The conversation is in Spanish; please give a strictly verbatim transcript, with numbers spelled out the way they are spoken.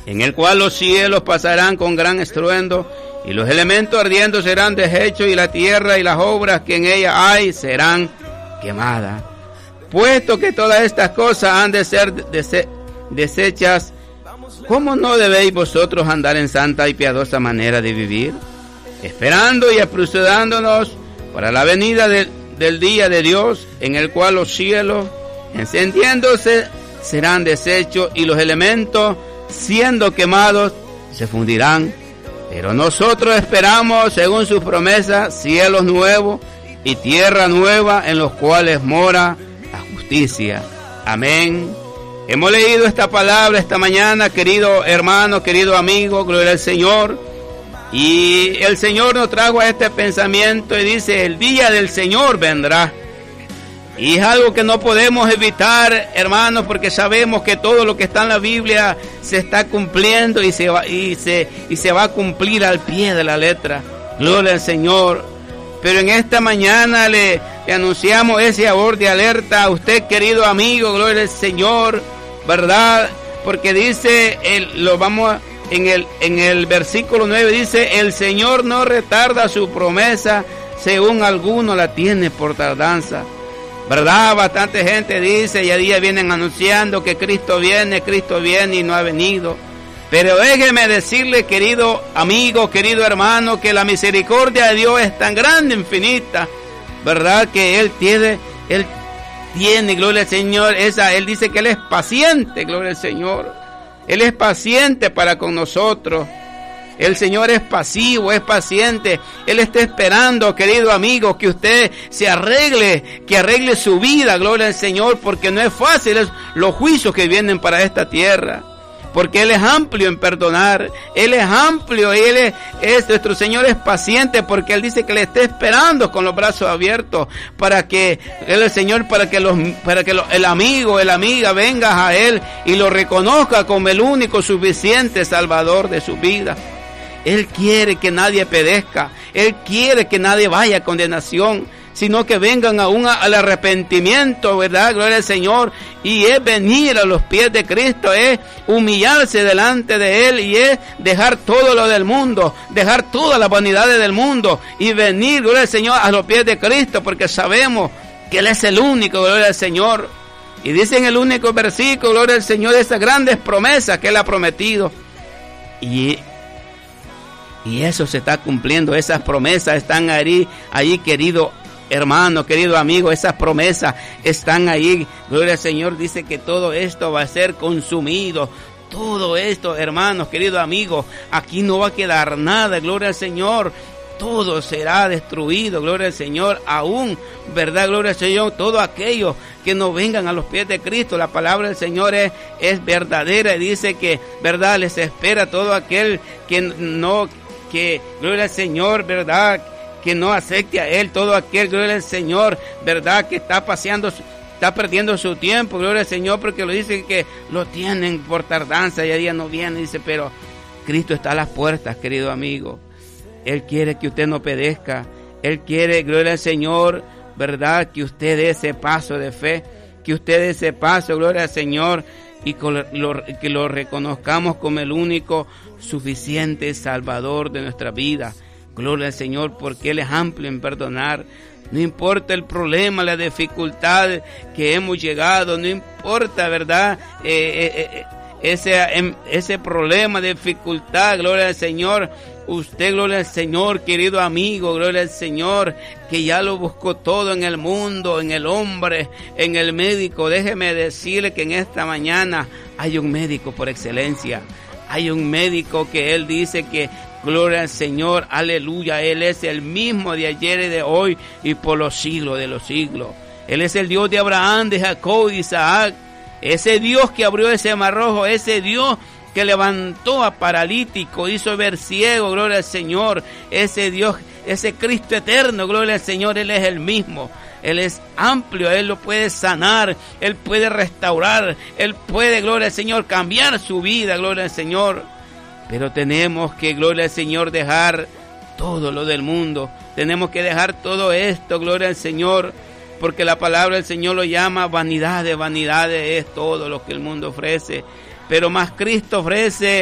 en el cual los cielos pasarán con gran estruendo, y los elementos ardiendo serán deshechos, y la tierra y las obras que en ella hay serán quemadas. Puesto que todas estas cosas han de ser dese- deshechas, ¿cómo no debéis vosotros andar en santa y piadosa manera de vivir, esperando y apresurándonos para la venida de, del día de Dios, en el cual los cielos, encendiéndose, serán deshechos, y los elementos, siendo quemados, se fundirán? Pero nosotros esperamos, según sus promesas, cielos nuevos y tierra nueva, en los cuales mora la justicia. Amén. Hemos leído esta palabra esta mañana, querido hermano, querido amigo, gloria al Señor. Y el Señor nos trajo a este pensamiento y dice, el día del Señor vendrá. Y es algo que no podemos evitar, hermanos, porque sabemos que todo lo que está en la Biblia se está cumpliendo y se va, y se, y se va a cumplir al pie de la letra. Gloria al Señor. Pero en esta mañana le, le anunciamos ese sabor de alerta a usted, querido amigo, gloria al Señor, ¿verdad? Porque dice, el, lo vamos a, en el, en el versículo nueve dice, el Señor no retarda su promesa, según alguno la tiene por tardanza. ¿Verdad? Bastante gente dice, y a día vienen anunciando que Cristo viene, Cristo viene y no ha venido. Pero déjeme decirle, querido amigo, querido hermano, que la misericordia de Dios es tan grande, infinita, ¿verdad? Que Él tiene, Él tiene, gloria al Señor, esa, Él dice que Él es paciente, gloria al Señor. Él es paciente para con nosotros. El Señor es pasivo, es paciente. Él está esperando, querido amigo, que usted se arregle, que arregle su vida, gloria al Señor, porque no es fácil los juicios que vienen para esta tierra. Porque Él es amplio en perdonar, Él es amplio y Él es, es, nuestro Señor es paciente, porque Él dice que le está esperando con los brazos abiertos para que Él, el Señor, para que los, para que los, el amigo, la amiga venga a Él y lo reconozca como el único suficiente Salvador de su vida. Él quiere que nadie perezca, Él quiere que nadie vaya a condenación, sino que vengan aún al arrepentimiento, ¿verdad? Gloria al Señor. Y es venir a los pies de Cristo, es humillarse delante de Él, y es dejar todo lo del mundo, dejar todas las vanidades del mundo y venir, gloria al Señor, a los pies de Cristo, porque sabemos que Él es el único, gloria al Señor. Y dice en el único versículo, gloria al Señor, de esas grandes promesas que Él ha prometido. Y Y eso se está cumpliendo, esas promesas están ahí, ahí, querido hermano, querido amigo, esas promesas están ahí. Gloria al Señor, dice que todo esto va a ser consumido. Todo esto, hermanos, querido amigo, aquí no va a quedar nada, gloria al Señor. Todo será destruido, gloria al Señor, aún, ¿verdad? Gloria al Señor, todo aquello que no vengan a los pies de Cristo. La palabra del Señor es, es verdadera y dice que, ¿verdad? Les espera todo aquel que no... que, gloria al Señor, ¿verdad?, que no acepte a Él, todo aquel, gloria al Señor, ¿verdad?, que está paseando, está perdiendo su tiempo, gloria al Señor, porque lo dice que lo tienen por tardanza y a día no viene, dice, pero Cristo está a las puertas, querido amigo. Él quiere que usted no perezca, Él quiere, gloria al Señor, ¿verdad?, que usted dé ese paso de fe, que usted dé ese paso, gloria al Señor, y que lo reconozcamos como el único suficiente Salvador de nuestra vida. Gloria al Señor, porque Él es amplio en perdonar. No importa el problema, la dificultad que hemos llegado, no importa, ¿verdad?, eh, eh, eh, ese, ese problema, dificultad, gloria al Señor. Usted, gloria al Señor, querido amigo, gloria al Señor, que ya lo buscó todo en el mundo, en el hombre, en el médico. Déjeme decirle que en esta mañana hay un médico por excelencia. Hay un médico que Él dice que, gloria al Señor, aleluya, Él es el mismo de ayer y de hoy y por los siglos de los siglos. Él es el Dios de Abraham, de Jacob y Isaac. Ese Dios que abrió ese mar rojo, ese Dios que levantó a paralítico, hizo ver ciego, gloria al Señor. Ese Dios, ese Cristo eterno, gloria al Señor, Él es el mismo. Él es amplio, Él lo puede sanar, Él puede restaurar, Él puede, gloria al Señor, cambiar su vida, gloria al Señor. Pero tenemos que, gloria al Señor, dejar todo lo del mundo. Tenemos que dejar todo esto, gloria al Señor, porque la palabra del Señor lo llama vanidad de vanidades, es todo lo que el mundo ofrece. Pero más Cristo ofrece